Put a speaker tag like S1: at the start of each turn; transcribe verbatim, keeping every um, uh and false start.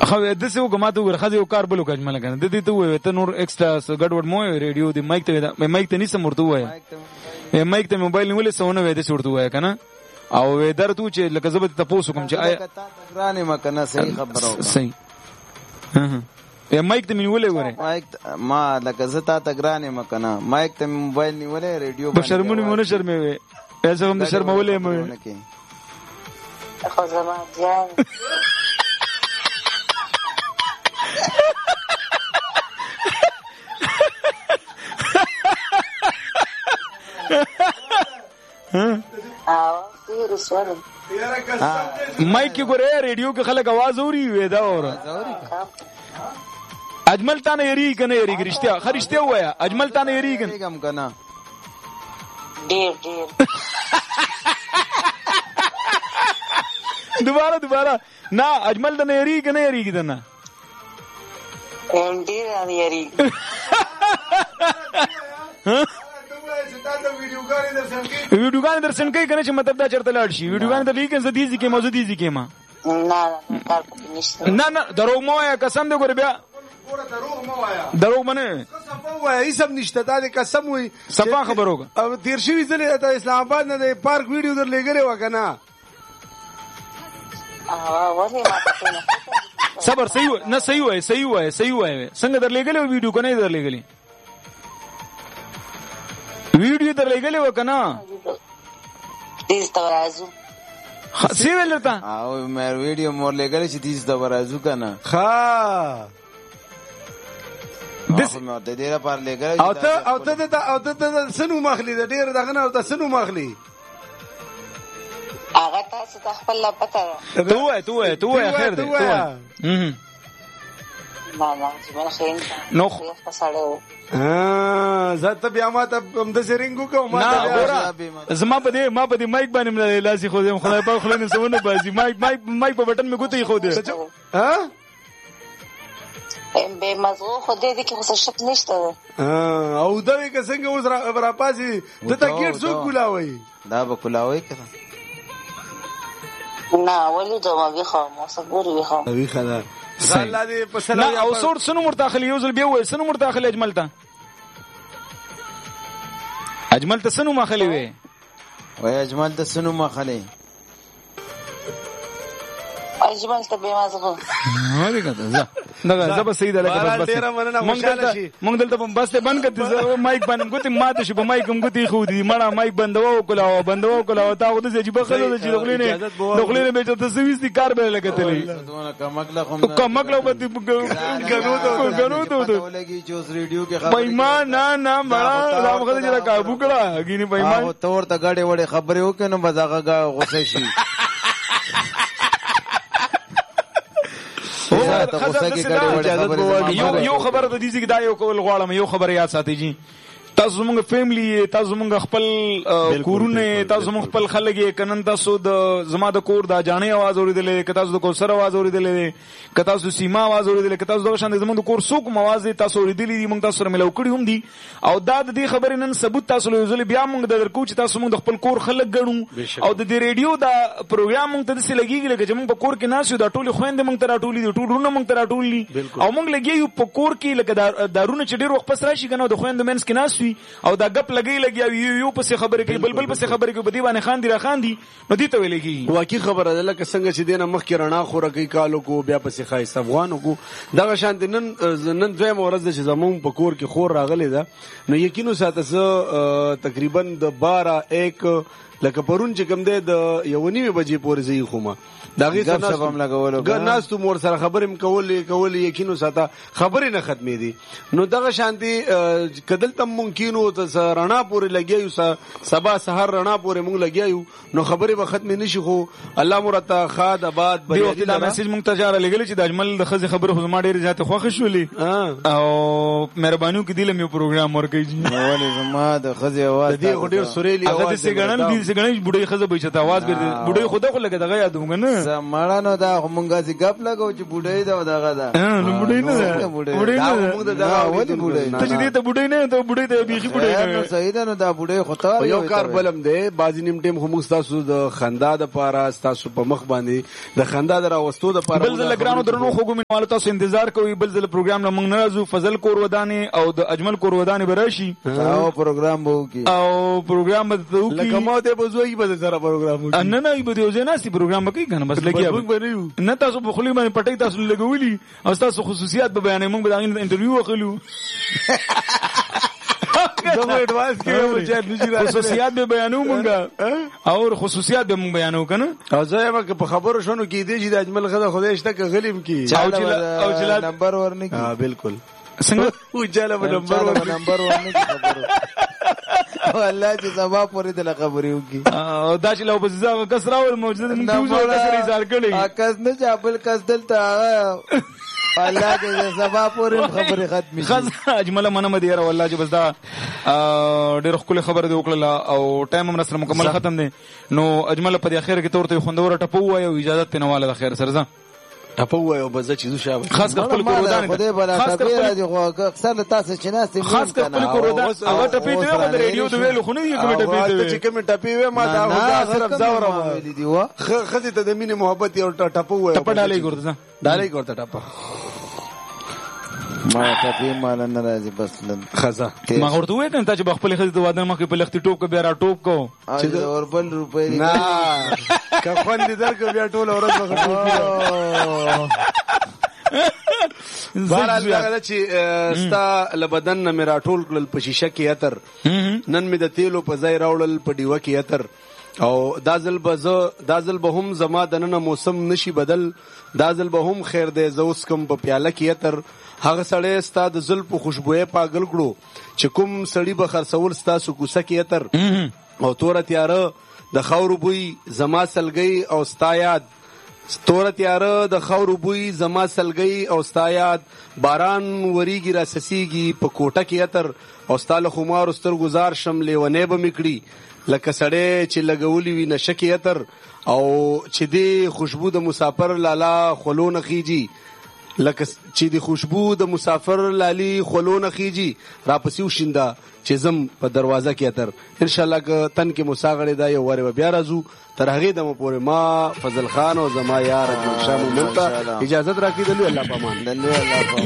S1: خو د څه وګماته وګره خځه یو کار بلو کجمل کنه د دې ته وې ته نور ایکسترا ګډوډ مو ریډیو دی مایک ته مایک ته نسم ورته وای مایک ته موبایل نیولې سونه وې د ورته وای کنه او وې درته چې لکه زبد تاسو کوم چې آیا
S2: ګرانه مکنه صحیح خبره
S1: صحیح ها ها مایک ته نیولې وره
S2: مایک ما لکه زتا ته ګرانه مکنه مایک ته موبایل نیولې ریډیو
S1: باندې شرمونه مونږ شرمې وې ایسه هم د شرمولې مې
S3: خو زما جان
S1: مایک کې ګوره ریډیو کې خلک आवाज اوري وې دا اور اجمل تا نه یری کنه یری رښتیا خرښتیا وایا اجمل تا نه یری
S2: کنه کنه
S3: ډیر ډیر
S1: دوباره دوباره نه اجمل تا نه یری کنه یری کنه
S3: ډیر یری
S1: ویډیوګان درسن کوي کنه چې مطلب دا چرته لاړ شي ویډیوګان ته لیکن زدي ځکه موضوع دي ځکه ما
S3: نه
S1: نه نه درو مو یا قسم دې ګور بیا
S2: دروغ مو وایا
S1: دروغ منه
S2: قسم وایا هیڅ نشته دا قسم وي
S1: صفه خبروګه
S2: او تیر شوی ځلې ته اسلام آباد نه د پارک ویډیو در لګره وکنه
S3: اه وله ما ته
S1: صبر صحیح نه صحیح وای صحیح وای صحیح وای څنګه در لګلې ویډیو کنه در لګلې ویډیو در لګلې وکنه
S3: دې تورازو
S1: سی ولرتا
S2: او مې ویډیو مور لګلې چې دې تورازو کنه
S1: ها
S2: دس مې د دې لپاره لګلې
S4: او ته او ته او ته سنو مخلي د ډیر دغه نه او ته سنو مخلي
S3: هغه تاسو ته خپل لا پته
S1: ده ته وای ته وای ته وای خیر دی ته
S3: نه نه چې ما خین
S1: نو
S3: پساړو
S4: ها زته بیا ما ته هم د سرینګو کوم ما
S1: ته زما په دې ما په دې مایک باندې مله لاسي خو دې خدای په خلینو سمونه بازي مایک مایک مایک په بٹن مې ګوتې خو دې
S4: ها
S3: ام به مزو خو دې کې خو شت نشته
S4: ها او دا وی که څنګه اوس را پاسي ته تا ګډ څو کولاوي
S2: دا به کولاوي کړه
S3: نه ولې دا ما ویخه مو صبر ویخه
S4: ویخه دا الله دې په سلام
S1: او صورت سنو مرتاخلی یو ځل بیا وای سنو مرتاخلی اجمل ته اجمل ته سنو مخلی وای
S2: وای اجمل ته سنو مخلی
S3: اجمل ته به مازغه
S1: ها دې کته دا زب سید لکه بس بس مونږ دلته بس ته بند کړه مایک باندې ګوتې ماته شي په مایک هم ګوتې خو دي مړه مایک بندو کلاو بندو کلاو تا خو دې چې بخلو چې لغلینه لغلینه به ته سويس دي کار به لګتلې
S2: دونه کمکله کوم
S1: کمکله به غنو ته غنو ته
S2: لګي چې اوس ریډیو کې
S1: خبر بېمان نه نه مړه رام خدای جره کابو کړه غینه بېمان
S2: او تور ته غاډه وړه خبرې وکنه بزاغه غوسه شي
S1: یو یو خبره د دې چې دا یو کول غواړم یو خبره یاد ساتئ جی تاسو موږ فیملی تاسو موږ خپل کورونه تاسو موږ خپل خلک کنن تاسو د زما د کور د جانې आवाज اوریدلې ک تاسو د کوثر आवाज اوریدلې ک تاسو سیما आवाज اوریدلې ک تاسو د شان زموږ د کور سوق आवाज تاسو اوریدلې دي موږ تاسو سره ملو کړی هم دي او دا د دې خبرې نن ثبوت تاسو له زل بیا موږ د درکو چې تاسو موږ د خپل کور خلک ګڼو او د دې ریډیو دا پروګرام موږ ته څه لګیږي لکه چې موږ په کور کې ناسو دا ټول خويند موږ ته راټولې دي ټولونه موږ ته راټولې او موږ لګیو په کور کې لکه دارونه چې ډیر وخت پس راشي کنه د خويند منس کې ناسوي او دا لګي لګي یو یو پس خبرې کوي بلبل پس خبرې کوي بدی باندې خان دي را خان دي نو دي ته ویلېږي
S4: واقعي خبره ده لکه څنګه چې دینه مخ کې رڼا خوره کوي کالو کو بیا پس خایس افغانو کو دا شانت نن نن دوی مورز چې زمون په کور کې خور راغلی ده نو یقینو ساته تقریبا د بارہ ایک لکه پرون چې کوم ده د یو نیمه بجې پورې زی خومه دا غي څه
S2: سبب لګولو
S4: ګناس تو مور سره خبرې کولې کولې یقینو ساته خبرې نه ختمې دي نو دغه شانتي کدل تم ممکنو ته رڼا پورې لګیو سبا سحر رڼا پورې مونږ لګیو نو خبرې به ختمې نشي خو الله مرته خاد آباد
S1: دی وخت دا میسج مونږ ته جاره لګل چې د اجمل د خزي خبره خو ما ډېر زیات خوښ شولې او مهرباني وکړئ دلته یو پروګرام ورکړئ
S2: ولې زما د خزي आवाज
S4: دی ډېر سورېلی
S1: आवाज د سګړن دي سي غني بډای خزه به چته आवाज ګرځي بډای خدا خو لګه دغه یادوم کنه
S2: سمړه نو دا مونږه سي غپ لګو چې بډای دا دغه دا
S1: نو بډای نه دا بډای نه
S2: مونږ دا دغه ولې بډای
S1: ته چې دې ته بډای نه ته بډای ته بيخي بډای
S2: نه صحیح ده نو دا بډای خو ته
S4: یو کار بلم دی بازی نیم ټیم هم تاسو د خندا د پاره تاسو په مخ باندې د خندا د راوستو د پاره
S1: بل ځل ګرانو درنو خو ګومن مال تاسو انتظار کوي بل ځل پروګرام نه موږ ناراضو فضل کور ودانې او د اجمل کور ودانې براشي
S2: او پروګرام وو کی
S1: او پروګرام به تو کی
S4: لکه مو ته بزوي به سره پروګرام وو
S1: نه نه به دی ځنه سي پروګرام کوي کنه بس لګي نه تاسو په خلی باندې پټي تاسو لګولي او تاسو خصوصیات به بیانې موږ به دا انټرویو وکړو
S4: دغه اډوانس کې چې نشي
S1: خصوصیات به بیانو مونږه او خصوصیات به مونږ بیانو کنه
S4: او زه ما په خبرو شونو کې دي چې د اجمل خدای خدای شته ک غلیم کی
S2: او چې نمبر ورنه کی
S4: ها بالکل
S1: څنګه
S4: و جاله نمبر ورنه
S2: نمبر ورنه کی خبرو والله چې سبا پورې د خبرې وکي
S1: او دا چې لو په ځای کس راول موجود موږ یو کس ریزال کړي
S2: کس نه چابل کس دلته والله چې سبا پورې خبرې ختمې
S1: خاص اجمل منه مدیره والله چې بس دا ډېر خپل خبره دی وکړه او ټایم هم سره مکمل ختم دی نو اجمل په اخر کې تور ته خوندور ټپو وای او اجازه ته نواله د خیر سره
S4: ټپو وای او بس چې شابه
S1: خاص خپل کورودان
S2: خدای بلا ټپې راځي خو اکثر تاسو چې ناس
S1: خاص خپل کورودان هغه ټپې ته په ریډیو دی ویلو خو نه یې کوم ټپې
S4: چې کوم ټپې وای ما دا خو صرف زاوره ویل دی وا خزه ته د مینې محبت یو ټپو وای
S1: ټپ ډالې ګورته
S4: ډالې ګورته ټپ
S2: ما ټپې مال نه راځي بس لن
S4: خزه
S1: ما ورته وې کنه چې بخپل خزه د واده مخې په لختي ټوپ کو بیا را ټوپ کو
S2: چې د اوربل روپې
S4: نه کفن دې درکو بیا ټول اورز بخښو بهرحال هغه چې ستا لبدن نه میرا ټول کړل په شیشه کې اتر نن می د تیلو په ځای راوړل په دیوه کې اتر او دازل به زه دازل به هم زما دنه موسم نشي بدل دازل به هم خیر دی زوس کم په پیاله کې اتر هغه سړی ستا د زلف خوشبوې پاگل کړو چې کوم سړی به خرڅول ستا سو کوسه کې اتر او تور تیاره د خاور بوی زما سلګي او ستا یاد تور تیاره د خاور بوی زما سلګي او ستا یاد باران وریږي را سسیږي په کوټه کې اتر او ستا له خمار ستر گزار شم لیونه به میکړي لکه سړی چې لګولي وي نشکی اتر او چې دی خوشبو د مسافر لالا خلونه خيږي لکه چې دی خوشبو د مسافر لالی خلونه خيږي را پسیو شیندا چې زم په دروازه کې اتر ان شاء الله ک تن کې مساغړې دا یو وره بیا راځو تر هغه دمو پورې ما فضل خان او زما یار شامو ملتا اجازه راکې دلو الله پامان
S2: دلو الله